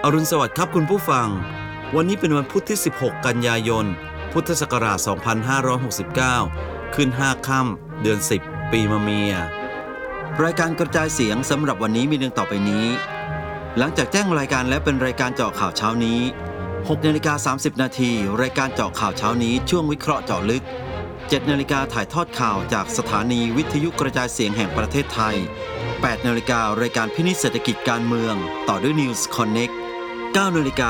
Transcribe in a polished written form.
อรุณสวัสดิ์ครับคุณผู้ฟังวันนี้เป็นวันพุธที่16กันยายนพุทธศักราช2569ขึ้น5ค่ำเดือน10ปีมะเมียรายการกระจายเสียงสำหรับวันนี้มีดังต่อไปนี้หลังจากแจ้งรายการและเป็นรายการเจาะข่าวเช้านี้ 6:30 นาทีรายการเจาะข่าวเช้านี้ช่วงวิเคราะห์เจาะลึก 7 นาฬิกาถ่ายทอดข่าวจากสถานีวิทยุกระจายเสียงแห่งประเทศไทย 8 นาฬิการายการพินิจเศรษฐกิจการเมืองต่อด้วย News Connect 9 นาฬิกา